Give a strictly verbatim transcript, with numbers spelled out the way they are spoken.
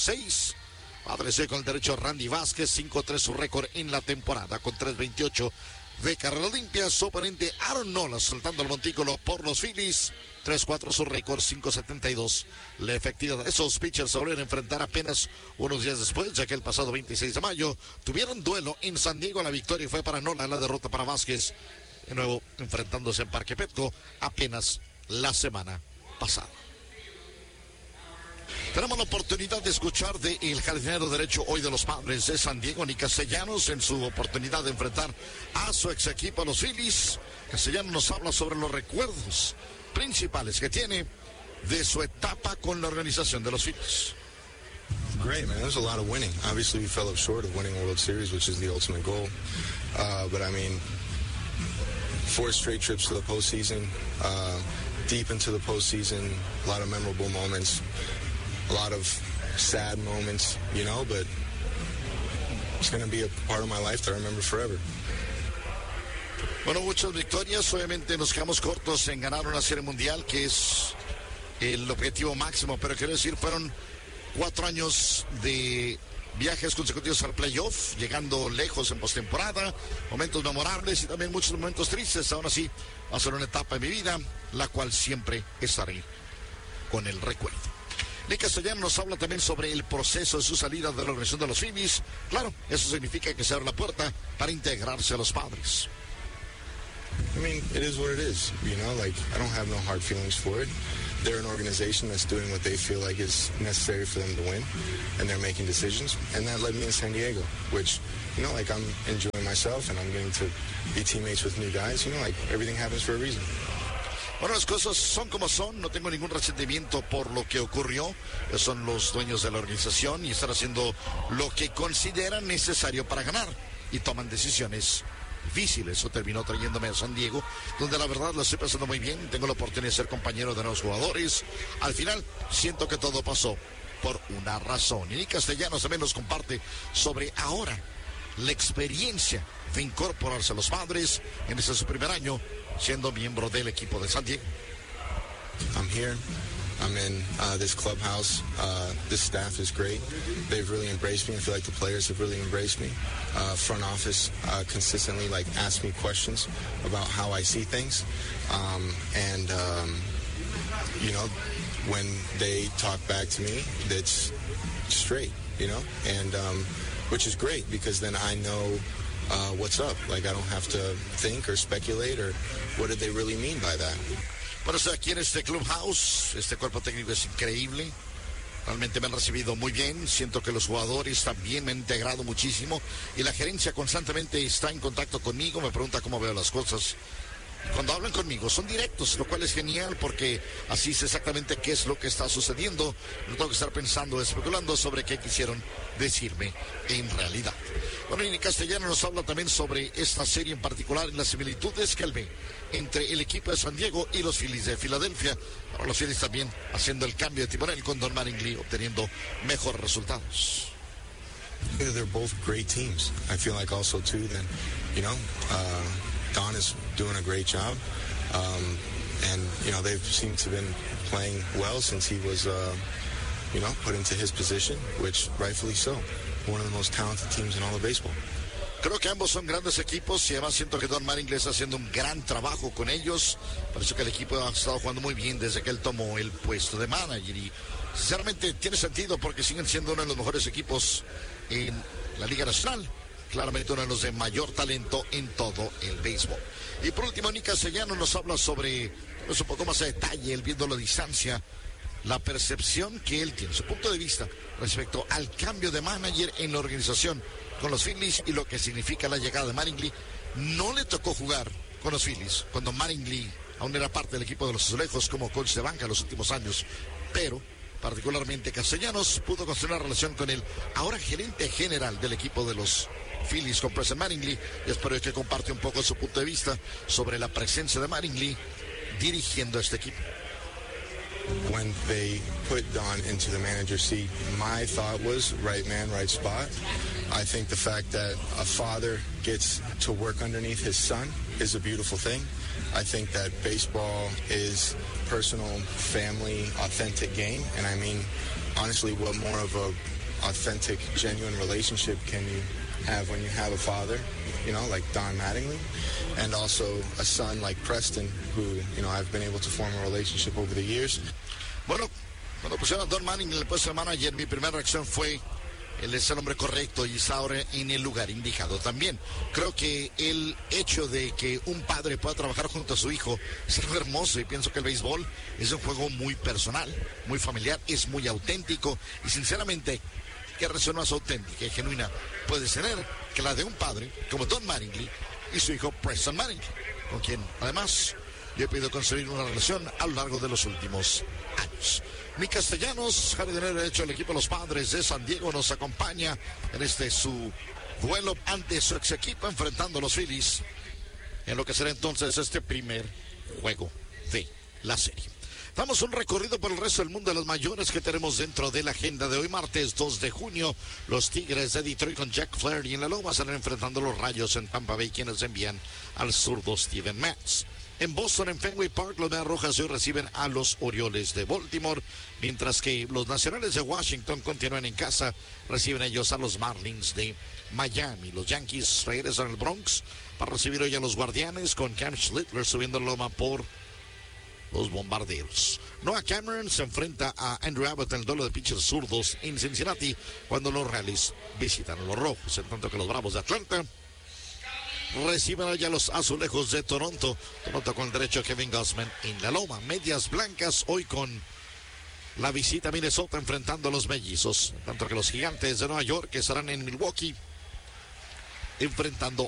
seis. Padres con el derecho Randy Vázquez, cinco tres su récord en la temporada con tres veintiocho de carrera limpia. Su oponente Aaron Nola soltando el montículo por los Phillies, tres cuatro su récord, cinco setenta y dos la efectividad. Esos pitchers se volvieron a enfrentar apenas unos días después, ya que el pasado veintiséis de mayo tuvieron duelo en San Diego. La victoria fue para Nola, la derrota para Vázquez, de nuevo enfrentándose en Parque Petco apenas la semana pasada. Tenemos la oportunidad de escuchar de el jardinero derecho hoy de los Padres de San Diego, Nick Castellanos, en su oportunidad de enfrentar a su ex equipo, a los Phillies. Castellanos nos habla sobre los recuerdos principales que tiene de su etapa con la organización de los Phillies. Great, man. There's a lot of winning. Obviously, we fell up short of winning a World Series, which is the ultimate goal. Uh, but I mean, four straight trips to the postseason, uh, deep into the postseason, a lot of memorable moments. A lot of sad moments, you know, but it's going to be a part of my life that I remember forever. Bueno, muchas victorias. Obviamente nos quedamos cortos en ganar una serie mundial, que es el objetivo máximo, pero quiero decir, fueron cuatro años de viajes consecutivos al playoff, llegando lejos en postemporada, momentos memorables y también muchos momentos tristes. Aún así, va a ser una etapa en mi vida, la cual siempre estaré con el recuerdo. Nick Castellanos nos habla también sobre el proceso de su salida de la organización de los Phillies. Claro, eso significa que se abre la puerta para integrarse a los Padres. I mean, it is what it is, you know, like, I don't have no hard feelings for it. They're an organization that's doing what they feel like is necessary for them to win, and they're making decisions, and that led me in San Diego, which, you know, like, I'm enjoying myself, and I'm getting to be teammates with new guys, you know, like, everything happens for a reason. Bueno, las cosas son como son, no tengo ningún resentimiento por lo que ocurrió. Ellos son los dueños de la organización y están haciendo lo que consideran necesario para ganar y toman decisiones difíciles. Eso terminó trayéndome a San Diego, donde la verdad lo estoy pasando muy bien. Tengo la oportunidad de ser compañero de nuevos jugadores. Al final, siento que todo pasó por una razón. Y Nick Castellanos también nos comparte sobre ahora la experiencia de incorporarse a los Padres en ese su primer año siendo miembro del equipo de San Diego. I'm here. I'm in uh, this clubhouse. Uh, this staff is great. They've really embraced me. I feel like the players have really embraced me. Uh, front office uh, consistently like ask me questions about how I see things. Um, and, um, you know, when they talk back to me, that's straight, you know, and um, which is great because then I know Uh, what's up? Like, I don't have to think or speculate or what did they really mean by that? Bueno, estoy aquí en este clubhouse. Este cuerpo técnico es increíble. Realmente me han recibido muy bien. Siento que los jugadores también me han integrado muchísimo. Y la gerencia constantemente está en contacto conmigo. Me pregunta cómo veo las cosas. Cuando hablan conmigo son directos, lo cual es genial porque así sé exactamente qué es lo que está sucediendo. No tengo que estar pensando, especulando sobre qué quisieron decirme en realidad. Bueno, y Castellano nos habla también sobre esta serie en particular y las similitudes que él ve entre el equipo de San Diego y los Phillies de Filadelfia. Ahora los Phillies también haciendo el cambio de timonel con Don Mattingly, obteniendo mejores resultados. Yeah, they're both great teams. I feel like also too that, you know, uh, Don is doing a great job. Um, and, you know, they've seemed to have been playing well since he was, uh, you know, put into his position, which rightfully so. One of the most talented teams in all of baseball. Creo que ambos son grandes equipos y además siento que Don Mattingly está haciendo un gran trabajo con ellos. Parece que el equipo ha estado jugando muy bien desde que él tomó el puesto de manager y sinceramente tiene sentido porque siguen siendo uno de los mejores equipos en la Liga Nacional. Claramente uno de los de mayor talento en todo el béisbol. Y por último, Nick Castellanos nos habla sobre, pues, un poco más a detalle, él viendo la distancia, la percepción que él tiene, su punto de vista respecto al cambio de manager en la organización con los Phillies y lo que significa la llegada de Mattingly. No le tocó jugar con los Phillies cuando Mattingly aún era parte del equipo de los Azulejos como coach de banca en los últimos años, pero particularmente Castellanos pudo construir una relación con el ahora gerente general del equipo de los Phillies, con Preston Mattingly, y espero que comparte un poco su punto de vista sobre la presencia de Mattingly dirigiendo este equipo. When they put Don into the manager seat, my thought was right man, right spot. I think the fact that a father gets to work underneath his son is a beautiful thing. I think that baseball is personal, family, authentic game. And I mean, honestly, what more of a authentic, genuine relationship can you have when you have a father, you know, like Don Mattingly, and also a son like Preston, who, you know, I've been able to form a relationship over the years. Bueno, cuando pusieron a Don Manning en el puesto de manager, mi primera reacción fue: él es el hombre correcto y está ahora en el lugar indicado. También creo que el hecho de que un padre pueda trabajar junto a su hijo es algo hermoso, y pienso que el béisbol es un juego muy personal, muy familiar, es muy auténtico, y sinceramente, ¿qué relación más auténtica y genuina puedes tener que la de un padre como Don Mattingly y su hijo Preston Mattingly, con quien además yo he podido construir una relación a lo largo de los últimos años? Mi Castellanos, jardinero derecho del equipo de los Padres de San Diego, nos acompaña en este su duelo ante su ex equipo, enfrentando a los Phillies en lo que será entonces este primer juego de la serie. Damos un recorrido por el resto del mundo de las mayores que tenemos dentro de la agenda de hoy, martes dos de junio. Los Tigres de Detroit con Jack Flaherty en la loma estarán enfrentando a los Rayos en Tampa Bay, quienes envían al zurdo Steven Matz. En Boston, en Fenway Park, los Medias Rojas hoy reciben a los Orioles de Baltimore, mientras que los Nacionales de Washington continúan en casa, reciben ellos a los Marlins de Miami. Los Yankees regresan al Bronx para recibir hoy a los Guardianes, con Cam Schlittler subiendo la loma por los Bombarderos. Noah Cameron se enfrenta a Andrew Abbott en el duelo de pitchers zurdos en Cincinnati, cuando los Rallies visitan a los Rojos, en tanto que los Bravos de Atlanta reciben allá los Azulejos de Toronto. Toronto con el derecho a Kevin Gausman en la loma. Medias Blancas hoy con la visita a Minnesota enfrentando a los Mellizos, tanto que los Gigantes de Nueva York que estarán en Milwaukee enfrentando